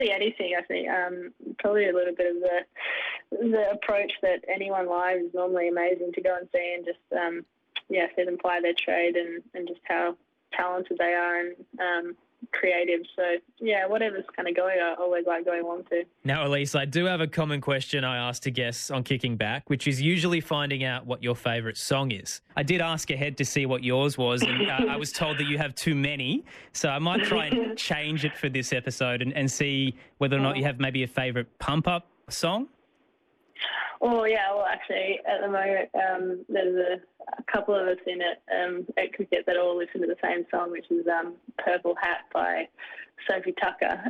anything. I think probably a little bit of the approach that anyone live is normally amazing to go and see, and just see them ply their trade and just how talented they are and creative. So whatever's kind of going, I always like going along to. Now, Elise, I do have a common question I ask to guests on Kicking Back, which is usually finding out what your favourite song is. I did ask ahead to see what yours was, and I was told that you have too many, so I might try and change it for this episode and see whether or not you have maybe a favourite pump-up song. Oh, yeah, well, actually, at the moment, there's a couple of us in it at cricket that all listen to the same song, which is Purple Hat by Sophie Tucker.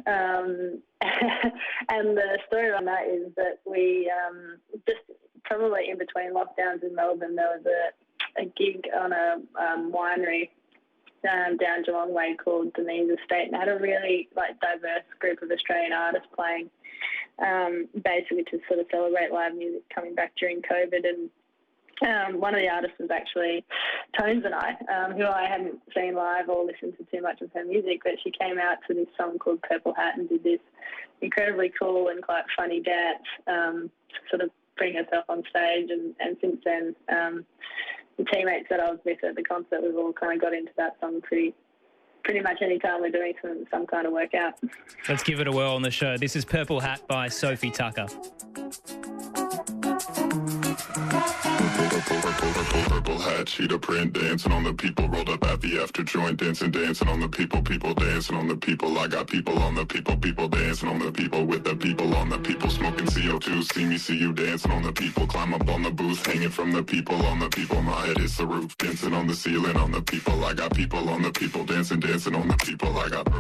And the story on that is that we just probably in between lockdowns in Melbourne, there was a gig on a winery down Geelong Way called Denise Estate, and had a really diverse group of Australian artists playing, basically to sort of celebrate live music coming back during COVID. And one of the artists was actually Tones and I, who I hadn't seen live or listened to too much of her music, but she came out to this song called Purple Hat and did this incredibly cool and quite funny dance to sort of bring herself on stage. And since then, the teammates that I was with at the concert, we've all kind of got into that song pretty much any time we're doing some kind of workout. Let's give it a whirl on the show. This is Purple Hat by Sophie Tucker. Purple hat, cheetah print, dancing on the people, rolled up at the after joint, dancing on the people dancing on the people. I got people on the people dancing on the people, with the people on the people, smoking CO2. See me, see you dancing on the people, climb up on the booth, hanging from the people on the people. My head is the roof, dancing on the ceiling on the people. I got people on the people, dancing on the people. I got